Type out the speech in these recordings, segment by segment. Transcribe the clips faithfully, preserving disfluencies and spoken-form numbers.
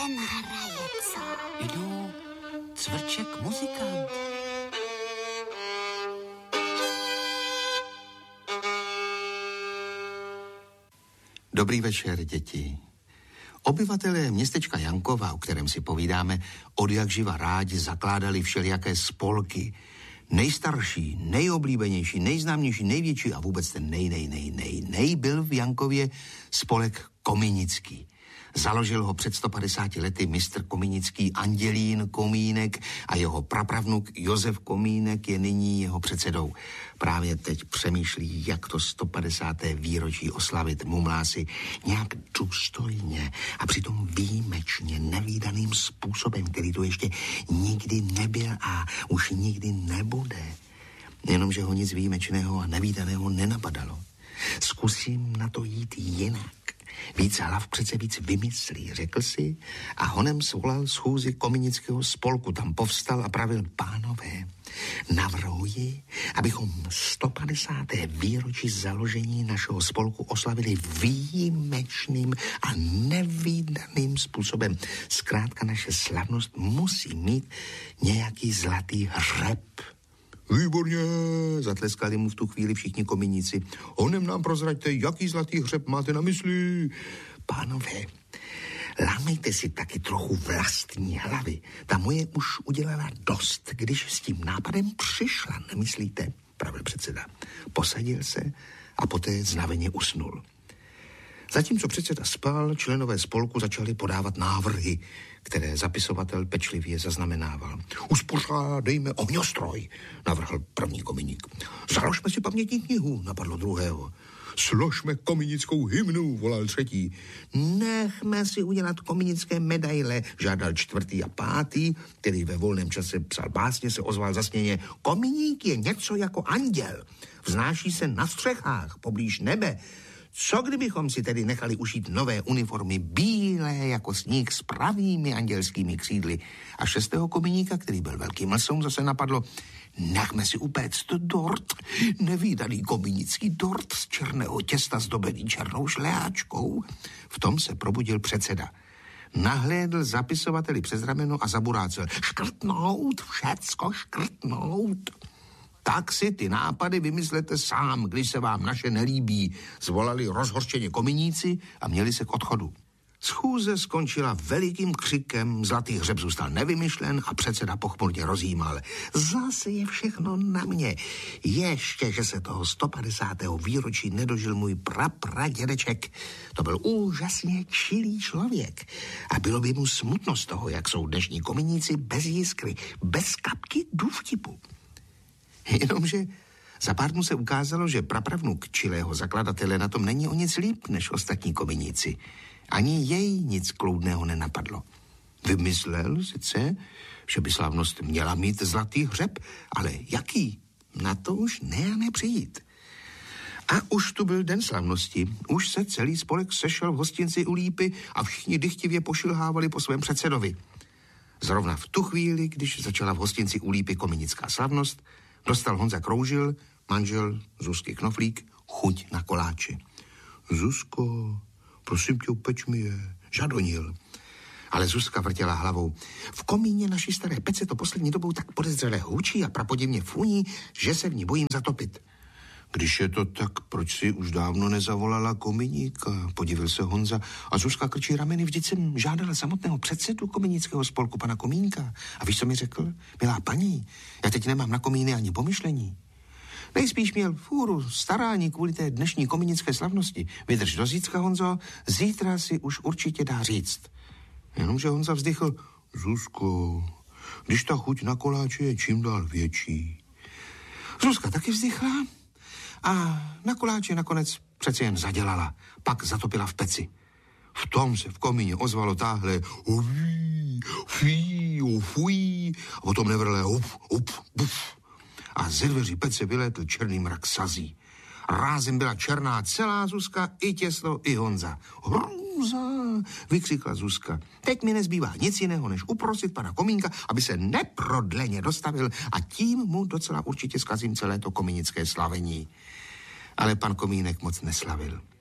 ten hraje, co? Jdu, Cvrček muzikant. Dobrý večer, děti. Obyvatelé městečka Jankova, o kterém si povídáme, od jak živa rádi zakládali všelijaké spolky. Nejstarší, nejoblíbenější, nejznámější, největší a vůbec ten nej, nej, nej, nej, nej byl v Jankově spolek Kominický. Založil ho před sto padesáti lety mistr Kominický Andělín Komínek a jeho prapravnuk Josef Komínek je nyní jeho předsedou. Právě teď přemýšlí, jak to sto padesáté výročí oslavit. Mumlá si nějak důstojně a přitom výjimečně nevídaným způsobem, který tu ještě nikdy nebyl a už nikdy nebude. Jenomže ho nic výjimečného a nevídaného nenapadalo. Zkusím na to jít jinak. Víc hlav přece víc vymyslí, řekl si a honem svolal schůzi Kominického spolku. Tam povstal a pravil: pánové, navrhuji, abychom sto padesáté výročí založení našeho spolku oslavili výjimečným a nevídaným způsobem. Zkrátka naše slavnost musí mít nějaký zlatý hřeb. Výborně, zatleskali mu v tu chvíli všichni kominíci. Honem nám prozraďte, jaký zlatý hřeb máte na mysli. Pánové, lámejte si taky trochu vlastní hlavy. Ta moje už udělala dost, když s tím nápadem přišla, nemyslíte? Pravil předseda. Posadil se a poté znaveně usnul. Zatímco předseda spal, členové spolku začali podávat návrhy, které zapisovatel pečlivě zaznamenával. Uspořádejme ohňostroj, navrhl první kominík. Založme si pamětní knihu, napadlo druhého. Složme kominickou hymnu, volal třetí. Nechme si udělat kominické medaile, žádal čtvrtý a pátý, který ve volném čase psal básně, se ozval zasněně. Kominík je něco jako anděl. Vznáší se na střechách, poblíž nebe. Co kdybychom si tedy nechali ušít nové uniformy bílé jako sníh s pravými andělskými křídly? A šestého kominíka, který byl velký mlsoun, zase napadlo: nechme si upéct dort, nevídaný kominický dort z černého těsta zdobený černou šleháčkou. V tom se probudil předseda. Nahlédl zapisovateli přes rameno a zaburácel: škrtnout, všecko škrtnout. Tak si ty nápady vymyslete sám, když se vám naše nelíbí, zvolali rozhořčeně kominíci a měli se k odchodu. Schůze skončila velikým křikem, zlatý hřeb zůstal nevymyšlen a předseda pochmurně rozjímal. Zase je všechno na mě. Ještě, že se toho sto padesátého výročí nedožil můj prapradědeček. To byl úžasně čilý člověk. A bylo by mu smutno z toho, jak jsou dnešní kominíci bez jiskry, bez kapky důvtipu. Jenomže za pár dnů se ukázalo, že prapravnuk čilého zakladatele na tom není o nic líp než ostatní kominíci. Ani jej nic kloudného nenapadlo. Vymyslel sice, že by slavnost měla mít zlatý hřeb, ale jaký? Na to už ne a nepřijít. A už tu byl den slavnosti. Už se celý spolek sešel v hostinci u Lípy a všichni dychtivě pošilhávali po svém předsedovi. Zrovna v tu chvíli, když začala v hostinci u Lípy kominická slavnost, dostal Honza Kroužil, manžel Zuzky Knoflík, chuť na koláče. Zuzko, prosím tě, upeč mi je, žadonil. Ale Zuzka vrtěla hlavou. V komíně naší staré pece to poslední dobou tak podezřele hučí a prapodivně funí, že se v ní bojím zatopit. Když je to tak, proč si už dávno nezavolala kominíka, podivil se Honza. A Zuzka krčí rameny, vždyť jsem žádala samotného předsedu kominického spolku, pana Komínka. A víš, co mi řekl? Milá paní, já teď nemám na komíny ani pomyšlení. Nejspíš měl fůru starání kvůli té dnešní kominické slavnosti. Vydrž do zítřka, Honzo, zítra si už určitě dá říct. Jenomže Honza vzdychl. Zuzko, když ta chuť na koláče je čím dál větší. Zuzka taky vzdychla a na koláče nakonec přece jen zadělala. Pak zatopila v peci. V tom se v komíně ozvalo táhle uví, fí, ufují, a potom nevrlé up, up, buf. A ze dveří pece vylétl černý mrak sazí. Rázem byla černá celá Zuzka, i těsno, i Honza. Hrůza, vykřikla Zuzka. Teď mi nezbývá nic jiného, než uprosit pana Komínka, aby se neprodleně dostavil a tím mu docela určitě zkazím celé to kominické slavení. Ale pan Komínek moc neslavil.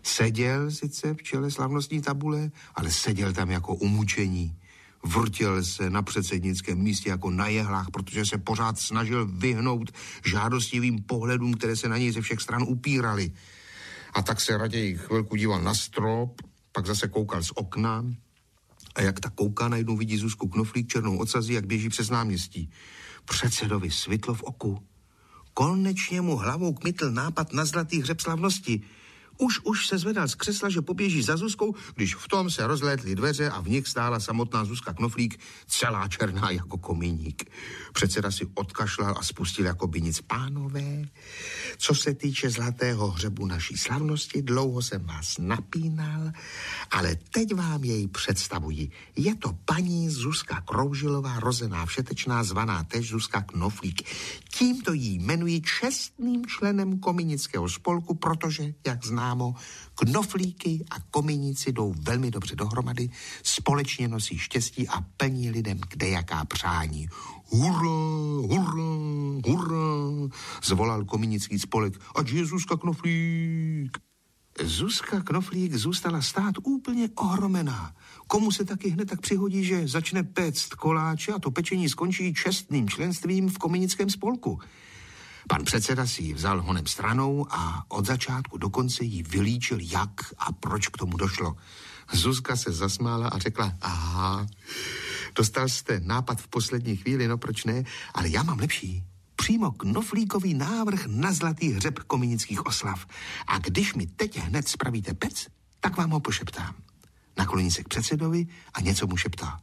Seděl sice v čele slavnostní tabule, ale seděl tam jako umučení. Vrtěl se na předsednickém místě jako na jehlách, protože se pořád snažil vyhnout žádostivým pohledům, které se na něj ze všech stran upíraly. A tak se raději chvilku díval na strop, pak zase koukal z okna a jak ta kouká, najednou vidí Zuzku Knoflík černou ocazí, jak běží přes náměstí. Předsedovi svitlo v oku. Konečně mu hlavou kmitl nápad na zlatý hřeb slavnosti. Už, už se zvedal z křesla, že poběží za Zuzkou, když v tom se rozlétly dveře a v nich stála samotná Zuzka Knoflík, celá černá jako komíník. Předseda si odkašlal a spustil jako by nic. Pánové, co se týče zlatého hřebu naší slavnosti, dlouho jsem vás napínal, ale teď vám jej představuji. Je to paní Zuzka Kroužilová, rozená Všetečná, zvaná též Zuzka Knoflík. Tímto jí jmenuji čestným členem kominického spolku, protože, jak znám, knoflíky a komíníci jdou velmi dobře dohromady, společně nosí štěstí a plní lidem kdejaká přání. Hurá, hurá, hurá, zvolal komínický spolek, ať je Zuzka Knoflík. Zuzka Knoflík zůstala stát úplně ohromená. Komu se taky hned tak přihodí, že začne péct koláče a to pečení skončí čestným členstvím v komínickém spolku. Pan předseda si ji vzal honem stranou a od začátku do konce jí vylíčil, jak a proč k tomu došlo. Zuzka se zasmála a řekla, aha, dostal jste nápad v poslední chvíli, no proč ne, ale já mám lepší. Přímo Knoflíkový návrh na zlatý hřeb kominických oslav. A když mi teď hned spravíte pec, tak vám ho pošeptám. Nakloní se k předsedovi a něco mu šeptá.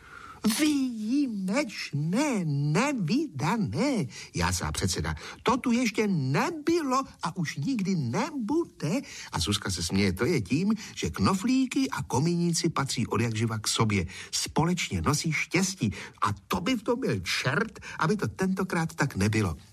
Výjimečné, nevydané, jásá předseda. To tu ještě nebylo a už nikdy nebude. A Zuzka se směje, to je tím, že knoflíky a komíníci patří odjakživa k sobě. Společně nosí štěstí a to by v tom byl čert, aby to tentokrát tak nebylo.